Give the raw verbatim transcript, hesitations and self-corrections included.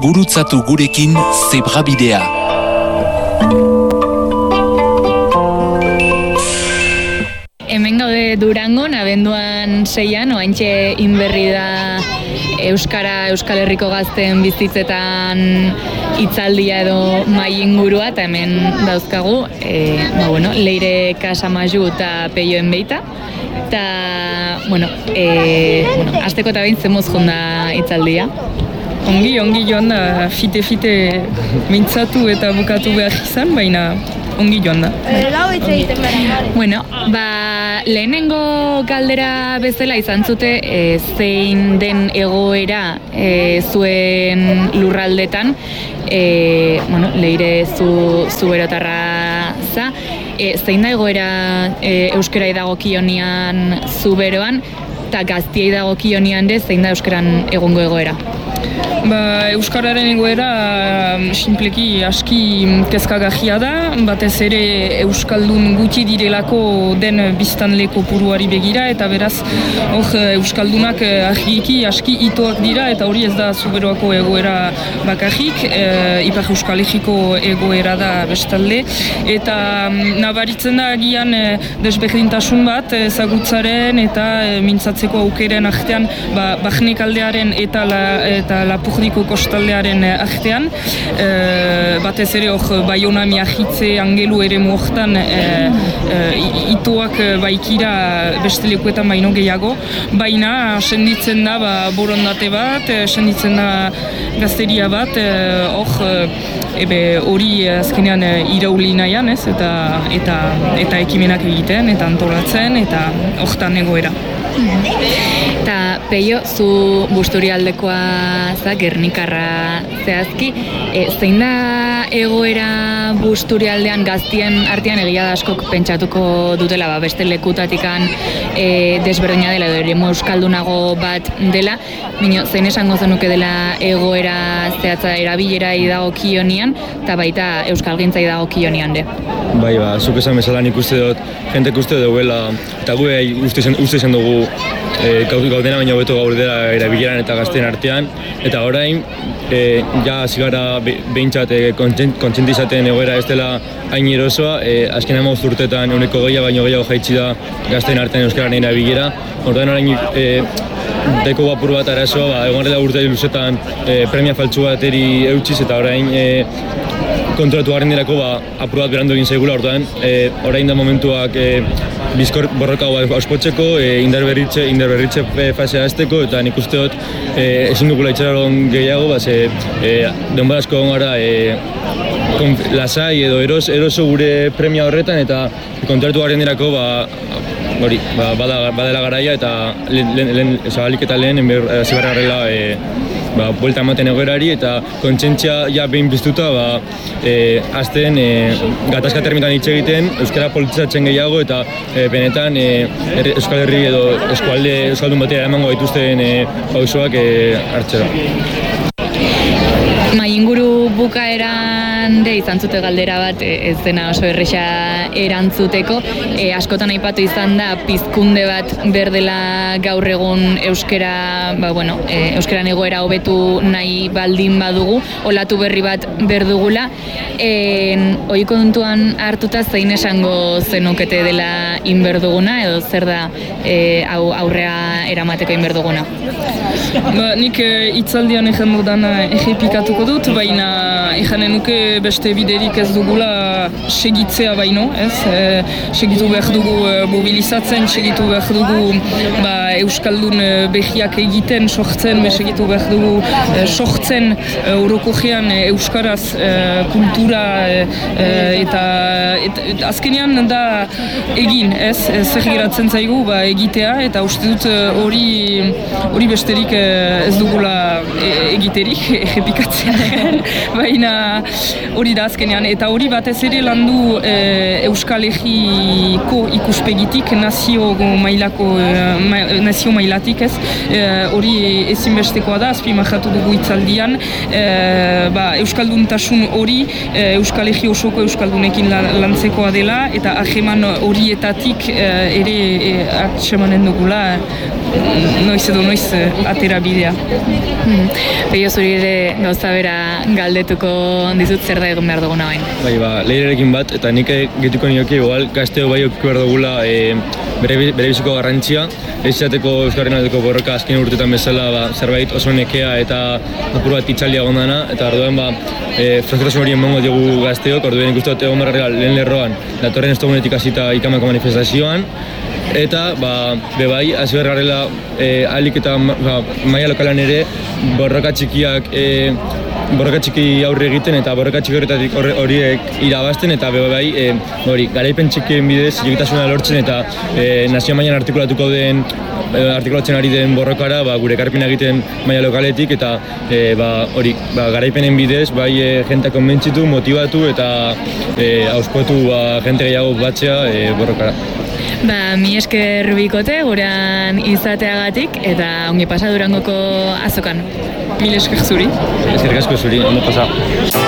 gurutzatu gurekin zebrabidea. Hemen gaude Durangon, abenduan seian, oaintxe inberri da Euskara, Euskal Herriko gazten bizitzetan hitzaldia edo mai ingurua, eta hemen dauzkagu, e, ba, bueno, Leire Casamaju eta Peioen beita. Eta, bueno, e, bueno, azteko eta behin zemuz jonda hitzaldia. Ongi, ongi joan da, fite-fite mintzatu eta bukatu behar izan, baina ongi joan da. Bueno, ba, lehenengo galdera bezala izan zute e, zein den egoera e, zuen lurraldetan, e, bueno, Leire zu, zu berotarra za, e, zein da egoera e, euskara dagokionean zu beroan, eta gaztiei dagokionean de zein da euskaran egongo egoera? Ba, euskararen egoera sinpleki aski kezkagarria da, batez ere euskaldun gutxi direlako den biztanleko puruari begira, eta beraz hor euskaldunak argiki aski itoak dira, eta hori ez da zuberoako egoera bakarrik, e, Ipar Euskal Herriko egoera da bestalde, eta nabaritzen da agian desberdintasun bat ezagutzaren eta mintzatzeko aukeren artean, ba, Barnekaldearen eta la, eta Lapurdiko kostaldearen artean, e, batez ere hor Baiona Miahitze Angelu ere muortan e, e, itoak baikira beste lekuetan baino gehiago, baina senditzen da ba, borondate bat, senditzen da gazteria bat, hor ebe hori azkenean irauli nahian, ez, eta, eta, eta ekimenak egiten, eta antolatzen, eta hortan egoera. Eta Peio, zu Busturialdekoa za, Gernikarra zehazki, e, zein da egoera Busturialdean gaztien artean? Egia da askok pentsatuko dutela, ba, beste lekutatikan e, desberdina dela, edo eremu euskaldunago bat dela, baina zein esango zenuke dela egoera zehatza erabilera dagokionean, eta baita euskalgintzai dagokionean de? Bai, ba, zuk esan bezala nik uste dut, jentek uste duela, eta gu uste izan dugu e, gaudena baina hobeto gaur dela erabileran eta gazteen artean, eta orain e, ja zigara behintzat e, kontzentizaten egoera ez dela hain erosoa, e, azken hamabost urtetan euneko gehiago baino gehiago jaitsi da gazteen artean euskararen erabilera, orduan orain e, deko apur bat arazoa, ba, egon dela urte luzetan e, premia faltsu bateri eutxiz, eta orain e, konturatu garen dirako ba, apur bat berandu egin zaigula, orduan e, orain da momentuak e, bizkor borroka auspotzeko, e, indarberritze, indarberritze fasea azteko, eta nik uste dut e, ezin dugula itxaron gehiago, ba, ze e, denbora asko egon gara e, konf, lasai edo eros, eroso gure premia horretan, eta konturatu garen dirako ba, hori, ba, bada, badela garaia, eta lehen, lehen, zabalik eta lehen zibarra garrela e, ba, buelta ematen egoerari, eta kontsentzia ja behin biztuta ba, e, azten e, gatazka termitan hitz egiten, euskara politizatzen gehiago, eta e, benetan e, er, Euskal Herri edo eskualde euskaldun batera emango dituzten e, pausoak e, hartzera. Mai inguru bukaeran de izan zute galdera bat, ez dena oso erresa erantzuteko. E, askotan aipatu izan da pizkunde bat berdela gaur egun euskera, ba, bueno, e, euskaran egoera hobetu nahi baldin badugu, olatu berri bat berdugula. E, hori kontuan hartuta zein esango zenukete dela inberduguna, edo zer da e, hau aurrea eramateko inberduguna? Ba, nik hitzaldian egin modana errepikatuko dut, baina ejanen nuke beste biderik ez dugula segitzea baino, ez? E, segitu behar dugu mobilizatzen, segitu behar dugu ba, euskaldun behiak egiten, sortzen, segitu behar dugu e, sortzen orokogean e, euskaraz e, kultura e, eta et, et, azkenean da egin, ez? Zer geratzen zaigu ba, egitea, eta uste dut hori hori besterik ez dugula egiterik, errepikatzen, baina hori da azkenean, eta hori batez ere landu e, Euskal Herriko ikuspegitik, nazio mailako, ma, nazio mailatik ez, hori e, ezinbestekoa da, azpimarratu dugu hitzaldian, e, ba, euskalduntasun hori e, Euskal Herri osoko euskaldunekin lantzekoa dela, eta hageman horietatik e, ere e, atsemanen dugula noiz edo noiz atera bidea. Peio zuri ere gauza bera galdetuko dizut zer da egon behar duguna bain. Bai, ba, Leirerekin bat, eta nik getuko nioke igual gazteo bai okiko behar dugula e, bere, bere biziko garrantzia. Ez izateko Euskararen aldeko borroka azken urtetan bezala ba, zerbait oso nekea eta apur bat itxaldia gondana, eta orduan ba, e, frustrasun horien mongo diogu gazteok, orduan ikustu dut egon barrera lehen lerroan, datorren estogunetik hasita ikamako manifestazioan, eta ba, bebai, hasi behar garela e, alik eta ba, maila lokalan ere borroka txikiak e, borroka txiki aurre egiten eta borroka txiki horretatik horiek irabazten eta bebai e, hori, garaipen txikien bidez zilegitasuna lortzen eta e, nazio mailan artikulatuko den e, artikulatzen ari den borrokara ba, gure ekarpena egiten maila lokaletik eta e, ba, hori, ba, garaipenen bidez bai e, jenta konbentzitu, motibatu eta e, auspotu ba, jente gehiago batzea e, borrokara. Ba, mi esker bikote gurean izateagatik eta ongi pasa Durangoko azokan. Mil esker zuri. Eskerrik asko zuri, ondo pasa.